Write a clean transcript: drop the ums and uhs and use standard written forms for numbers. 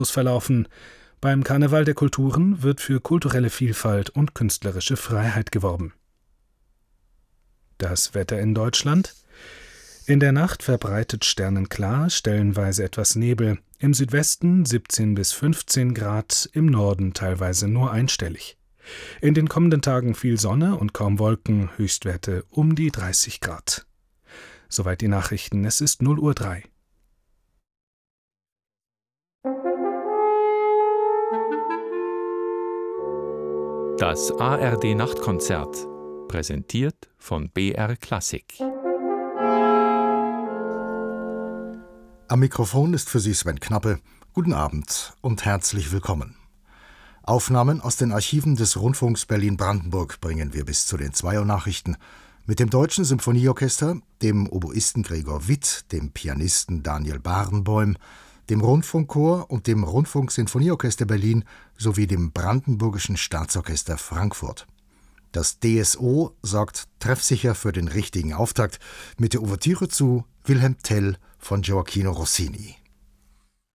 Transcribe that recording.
verlaufen. Beim Karneval der Kulturen wird für kulturelle Vielfalt und künstlerische Freiheit geworben. Das Wetter in Deutschland: In der Nacht verbreitet sternenklar, stellenweise etwas Nebel. Im Südwesten 17 bis 15 Grad, im Norden teilweise nur einstellig. In den kommenden Tagen viel Sonne und kaum Wolken, Höchstwerte um die 30 Grad. Soweit die Nachrichten, es ist 0:03 Uhr. Das ARD-Nachtkonzert, präsentiert von BR Klassik. Am Mikrofon ist für Sie Sven Knappe. Guten Abend und herzlich willkommen. Aufnahmen aus den Archiven des Rundfunks Berlin-Brandenburg bringen wir bis zu den 2 Uhr Nachrichten mit dem Deutschen Symphonieorchester, dem Oboisten Gregor Witt, dem Pianisten Daniel Barenboim, dem Rundfunkchor und dem Rundfunksinfonieorchester Berlin sowie dem Brandenburgischen Staatsorchester Frankfurt. Das DSO sorgt treffsicher für den richtigen Auftakt mit der Ouvertüre zu Wilhelm Tell von Gioacchino Rossini.